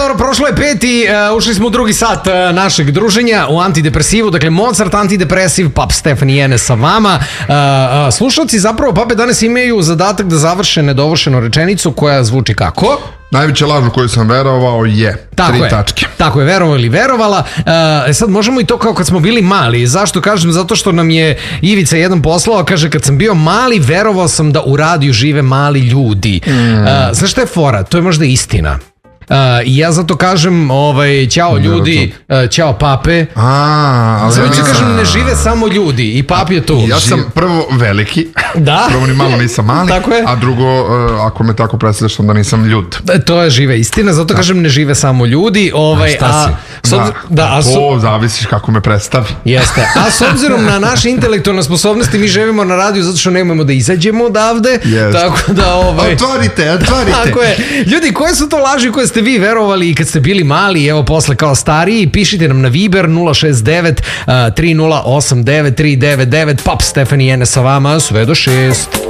dobro, prošlo je 5. Ušli smo u drugi sat našeg druženja u antidepresivu, dakle Mozart, antidepresiv, Pap Stefan i Enes sa vama. Slušalci zapravo Pape danas imaju zadatak da završe nedovršenu rečenicu koja zvuči kako? Najveća laž u koju sam verovao je tako 3 je, tačke. Tako je, verovao ili verovala. Sad možemo i to kao kad smo bili mali. Zašto kažem? Zato što nam je Ivica jedan poslao, kaže kad sam bio mali verovao sam da u radiju žive mali ljudi. Znaš šta je fora? To je možda istina. I ja zato kažem ćao ljudi, ćao Pape. Zato ću kažem ne žive samo ljudi i Pap je tu. Ja sam prvo veliki, da? Prvo ni malo nisam mali, a drugo ako me tako predstavljaš onda nisam ljud. To je živa istina, zato kažem ne žive samo ljudi. Šta si? To zavisiš kako me predstavi. Jeste, a s obzirom na naše intelektualne sposobnosti mi živimo na radiju zato što nemojmo da izađemo odavde. Tako da Otvorite. Tako je. Ljudi, koje su to laži koje ste vi verovali i kad ste bili mali, evo posle kao stariji, pišite nam na Viber 069 3089 399. Pap Stefan i Enes sa vama sve do 6.